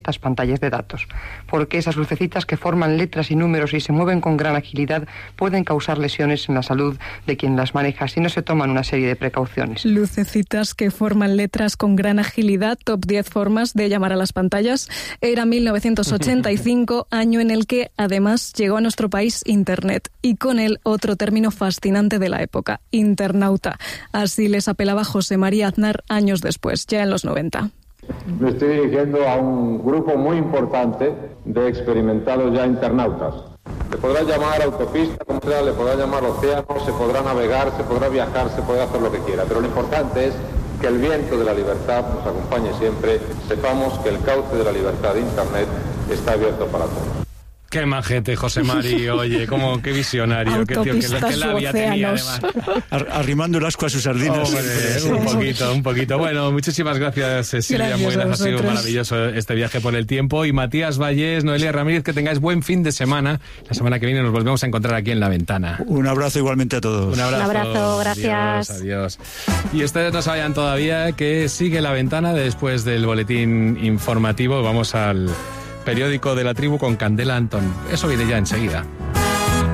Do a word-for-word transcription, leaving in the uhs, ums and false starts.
estas pantallas de datos, porque esas lucecitas que forman letras y números y se mueven con gran agilidad pueden causar lesiones en la salud de quien las maneja si no se toman una serie de precauciones. Lucecitas que forman letras con gran agilidad, top diez formas de llamar a las pantallas. Era mil novecientos ochenta y cinco, año en el que además llegó a nuestro país Internet, y con él otro término fascinante de la época, internauta. Así les apelaba José María Aznar años después, ya en los noventa. Me estoy dirigiendo a un grupo muy importante de experimentados ya internautas. Se podrá llamar autopista, como sea, le podrá llamar océano, se podrá navegar, se podrá viajar, se podrá hacer lo que quiera. Pero lo importante es que el viento de la libertad nos acompañe siempre. Sepamos que el cauce de la libertad de Internet está abierto para todos. Qué majete, José Mari, oye, como qué visionario, qué tío, que, que labia tenía además. Arrimando el asco a sus sardinas. Hombre, un poquito, un poquito. Bueno, muchísimas gracias, Silvia Muelas, ha sido maravilloso este viaje por el tiempo. Y Matías Vallés, Noelia Ramírez, que tengáis buen fin de semana. La semana que viene nos volvemos a encontrar aquí en La Ventana. Un abrazo igualmente a todos. Un abrazo, un abrazo, gracias. Adiós, adiós. Y ustedes no sabían todavía que sigue La Ventana después del boletín informativo. Vamos al periódico de la tribu con Candela Antón. Eso viene ya enseguida.